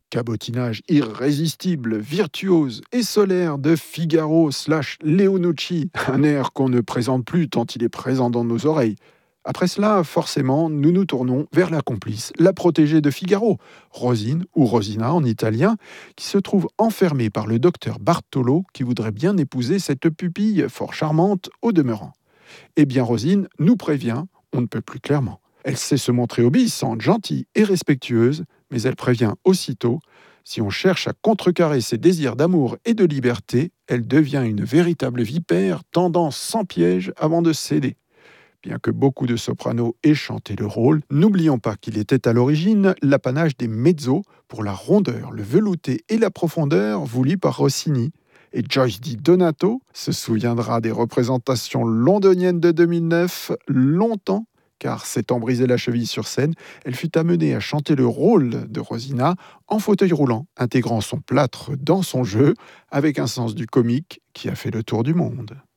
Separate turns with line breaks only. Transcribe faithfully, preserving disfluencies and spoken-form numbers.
Cabotinage irrésistible, virtuose et solaire de Figaro slash Leonucci, un air qu'on ne présente plus tant il est présent dans nos oreilles. Après cela, forcément, nous nous tournons vers la complice, la protégée de Figaro, Rosine ou Rosina en italien, qui se trouve enfermée par le docteur Bartolo qui voudrait bien épouser cette pupille fort charmante au demeurant. Eh bien, Rosine nous prévient, on ne peut plus clairement. Elle sait se montrer obéissante, gentille et respectueuse, mais elle prévient aussitôt, si on cherche à contrecarrer ses désirs d'amour et de liberté, elle devient une véritable vipère tendant sans piège avant de céder. Bien que beaucoup de sopranos aient chanté le rôle, n'oublions pas qu'il était à l'origine l'apanage des mezzos pour la rondeur, le velouté et la profondeur voulus par Rossini. Et Joyce Di Donato se souviendra des représentations londoniennes de deux mille neuf longtemps, car s'étant brisé la cheville sur scène, elle fut amenée à chanter le rôle de Rosina en fauteuil roulant, intégrant son plâtre dans son jeu, avec un sens du comique qui a fait le tour du monde.